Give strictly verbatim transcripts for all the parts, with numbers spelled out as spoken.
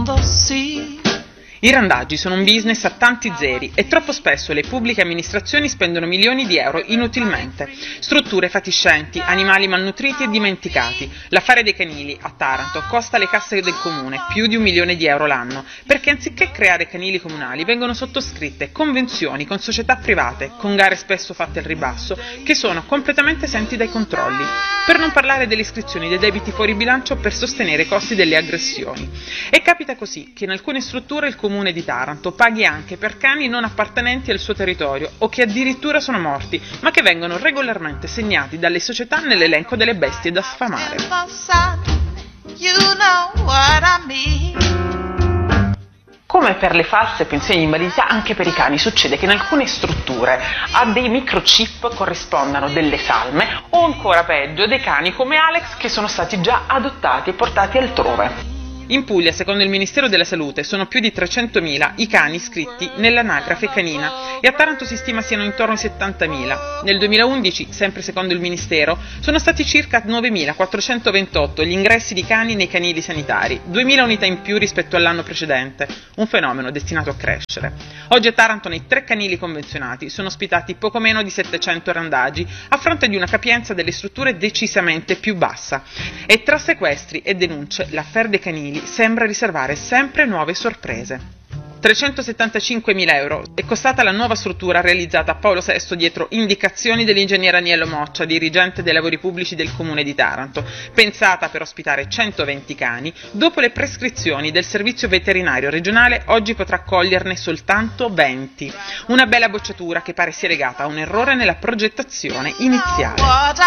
I randaggi sono un business a tanti zeri e troppo spesso le pubbliche amministrazioni spendono milioni di euro inutilmente. Strutture fatiscenti, animali malnutriti e dimenticati. L'affare dei canili a Taranto costa alle casse del comune più di un milione di euro l'anno, perché anziché creare canili comunali vengono sottoscritte convenzioni con società private, con gare spesso fatte al ribasso, che sono completamente esenti dai controlli. Per non parlare delle iscrizioni dei debiti fuori bilancio per sostenere i costi delle aggressioni. E capita così che in alcune strutture il comune di Taranto paghi anche per cani non appartenenti al suo territorio o che addirittura sono morti, ma che vengono regolarmente segnati dalle società nell'elenco delle bestie da sfamare. Come per le false pensioni di invalidità, anche per i cani succede che in alcune strutture a dei microchip corrispondano delle salme o ancora peggio dei cani come Alex che sono stati già adottati e portati altrove. In Puglia, secondo il Ministero della Salute, sono più di trecentomila i cani iscritti nell'anagrafe canina e a Taranto si stima siano intorno ai settantamila. Nel duemilaundici, sempre secondo il Ministero, sono stati circa novemilaquattrocentoventotto gli ingressi di cani nei canili sanitari, duemila unità in più rispetto all'anno precedente, un fenomeno destinato a crescere. Oggi a Taranto, nei tre canili convenzionati, sono ospitati poco meno di settecento randagi, a fronte di una capienza delle strutture decisamente più bassa. E tra sequestri e denunce, l'affaire dei canili sembra riservare sempre nuove sorprese. trecentosettantacinquemila euro è costata la nuova struttura realizzata a Paolo sesto dietro indicazioni dell'ingegnere Aniello Moccia, dirigente dei lavori pubblici del comune di Taranto, pensata per ospitare centoventi cani. Dopo le prescrizioni del servizio veterinario regionale, oggi potrà accoglierne soltanto venti. Una bella bocciatura che pare sia legata a un errore nella progettazione iniziale.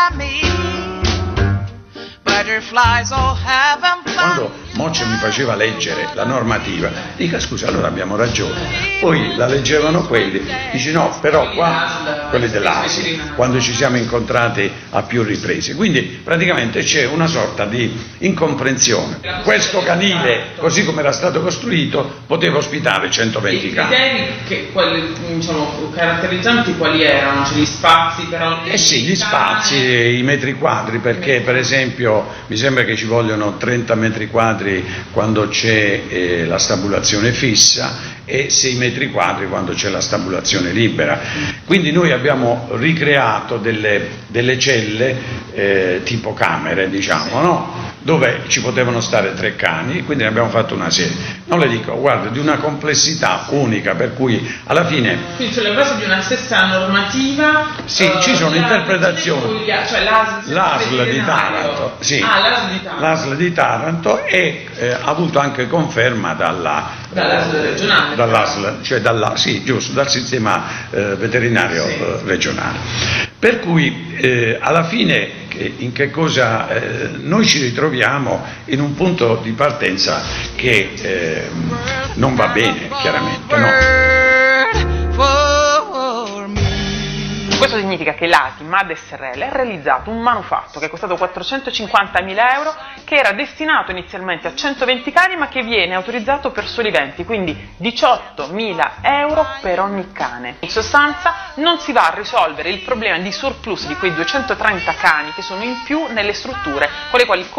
Quando Moccia mi faceva leggere la normativa, dico scusa, allora abbiamo ragione. Poi la leggevano quelli, dice no, però qua, quelli dell'A S L, quando ci siamo incontrati a più riprese. Quindi praticamente c'è una sorta di incomprensione. Questo canile, così come era stato costruito, poteva ospitare centoventi cani. I criteri che, quelli, diciamo, caratterizzanti quali erano? Cioè gli spazi però? Eh sì, gli spazi, i metri quadri, perché per esempio mi sembra che ci vogliono trenta metri quadri quando c'è eh, la stabulazione fissa e sei metri quadri quando c'è la stabulazione libera. Quindi noi abbiamo ricreato delle, delle celle eh, tipo camere, diciamo, no? Dove ci potevano stare tre cani, quindi ne abbiamo fatto una serie. Non le dico, guarda, di una complessità unica, per cui alla fine... Quindi sulla base di una stessa normativa... Sì, uh, ci sono interpretazioni. Cioè l'A S L di Taranto, sì. Ah, l'A S L di Taranto. L'A S L di Taranto e eh, ha avuto anche conferma dalla... Dall'A S L regionale. Dall'A S L, cioè dalla, sì, giusto, dal sistema eh, veterinario sì. eh, regionale. Per cui eh, alla fine... in che cosa eh, noi ci ritroviamo in un punto di partenza che eh, non va bene, chiaramente, no? Questo significa che l'A T I M A D S R L ha realizzato un manufatto che è costato quattrocentocinquantamila euro, che era destinato inizialmente a centoventi cani ma che viene autorizzato per soli venti, quindi diciottomila euro per ogni cane. In sostanza non si va a risolvere il problema di surplus di quei duecentotrenta cani che sono in più nelle strutture con le quali